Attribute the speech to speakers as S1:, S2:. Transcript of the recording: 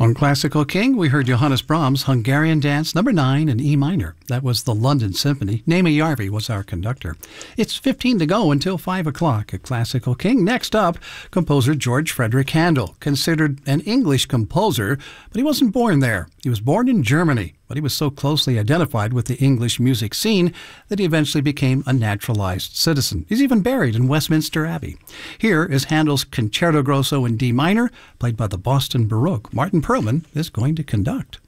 S1: On Classical King, we heard Johannes Brahms' Hungarian Dance No. 9 in E minor. That was the London Symphony. Naomi Yarvi was our conductor. It's 15 to go until 5 o'clock at Classical King. Next up, composer George Frederick Handel, considered an English composer, but he wasn't born there. He was born in Germany, but he was so closely identified with the English music scene that he eventually became a naturalized citizen. He's even buried in Westminster Abbey. Here is Handel's Concerto Grosso in D minor, played by the Boston Baroque. Martin Perlman is going to conduct.